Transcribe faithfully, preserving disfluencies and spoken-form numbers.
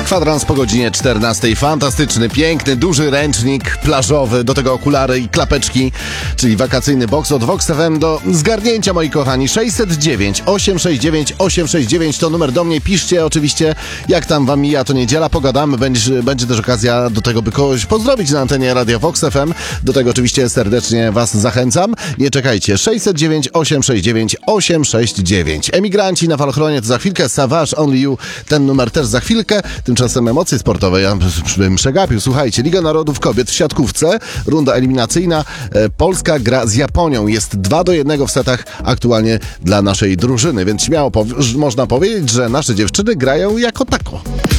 Kwadrans po godzinie czternastej. Fantastyczny, piękny, duży ręcznik plażowy, do tego okulary i klapeczki, czyli wakacyjny boks od Vox F M do zgarnięcia, moi kochani. sześćset dziewięć, osiemset sześćdziesiąt dziewięć, osiemset sześćdziesiąt dziewięć to numer do mnie. Piszcie oczywiście, jak tam wam mija to niedziela. Pogadamy, będzie, będzie też okazja do tego, by kogoś pozdrowić na antenie Radia Vox F M. Do tego oczywiście serdecznie was zachęcam. Nie czekajcie. sześćset dziewięć, osiemset sześćdziesiąt dziewięć, osiemset sześćdziesiąt dziewięć. Emigranci na Falochronie to za chwilkę. Savage, Only You, ten numer też za chwilkę. Tymczasem emocje sportowe ja bym przegapił. Słuchajcie, Liga Narodów Kobiet w siatkówce, runda eliminacyjna. Polska gra z Japonią. Jest dwa do jednego w setach aktualnie dla naszej drużyny, więc śmiało po- można powiedzieć, że nasze dziewczyny grają jako tako.